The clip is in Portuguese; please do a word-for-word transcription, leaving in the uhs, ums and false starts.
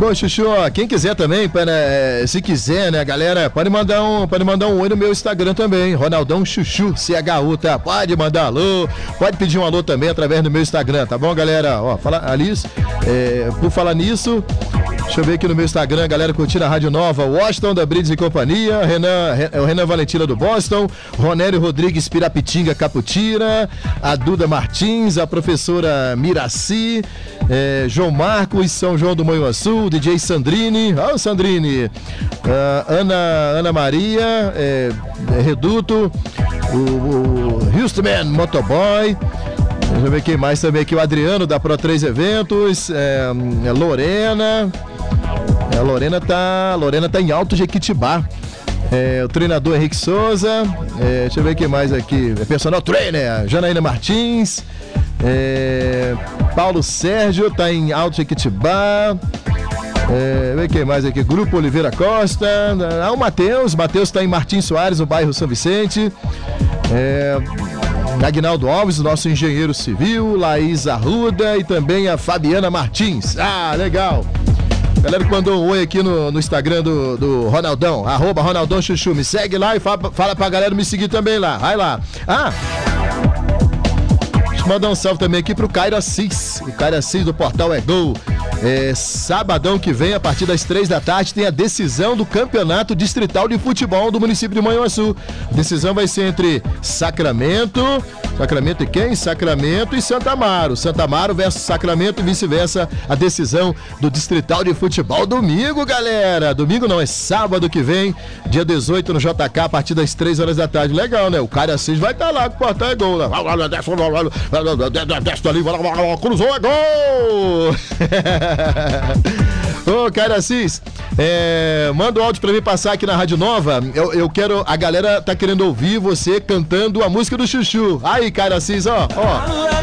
Bom, Chuchu, ó, quem quiser também, pra, né, se quiser, né, galera, pode mandar um, pode mandar um oi no meu Instagram também, Ronaldão Chuchu, C H U, tá? Pode mandar alô, pode pedir um alô também através do meu Instagram, tá bom, galera? Ó, fala, Alice, é, por falar nisso, deixa eu ver aqui no meu Instagram, galera curtindo a Rádio Nova, Washington da Brides e Companhia, Renan, é o Renan Valentina do Boston, Ronério Rodrigues Pirapitinga Caputira, a Duda Martins, a professora Miraci, é, João Marcos, São João do Manhuaçu, D J Sandrine, ó, oh, Sandrine, uh, Ana, Ana Maria, é, é, Reduto, o, o Houston Man Motoboy. Deixa eu ver quem mais também aqui, o Adriano da Pro três Eventos, é, é Lorena, é, a Lorena tá, Lorena tá em Alto Jequitibá, é, o treinador Henrique Souza, é, deixa eu ver quem mais aqui, é personal trainer, Janaína Martins, é, Paulo Sérgio tá em Alto Jequitibá, é, vê quem mais aqui, Grupo Oliveira Costa, ah, o Matheus, Matheus tá em Martins Soares, no bairro São Vicente, é... Aguinaldo Alves, nosso engenheiro civil, Laís Arruda e também a Fabiana Martins. Ah, legal. Galera que mandou um oi aqui no, no Instagram do, do Ronaldão, arroba Ronaldão Chuchu. Me segue lá e fala, fala pra galera me seguir também lá. Vai lá. Ah, deixa eu mandar um salve também aqui pro Cairo Assis. O Cairo Assis do Portal É Gol. É, sabadão que vem, a partir das três da tarde, tem a decisão do Campeonato Distrital de Futebol do município de Manhuaçu. A decisão vai ser entre Sacramento, Sacramento e quem? Sacramento e Santa Amaro. Santa Amaro versus Sacramento e vice-versa. A decisão do Distrital de Futebol domingo, galera. Domingo não, é sábado que vem, dia dezoito no J K, a partir das três horas da tarde. Legal, né? O Caio Assis vai estar lá com o Portal É Gol. Desce ali, cruzou, é gol! Ô, cara Assis, é, manda o áudio pra mim passar aqui na Rádio Nova. Eu, eu quero, a galera tá querendo ouvir você cantando a música do Chuchu. Aí, cara Assis, ó, ó.